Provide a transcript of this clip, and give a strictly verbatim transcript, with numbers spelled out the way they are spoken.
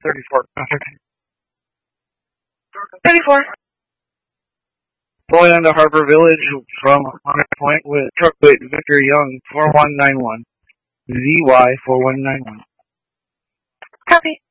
thirty-four. thirty-four. Pulling into Harbor Village from Hunter Point with truck plate Victor Young four one nine one. Z Y four one nine one. Copy.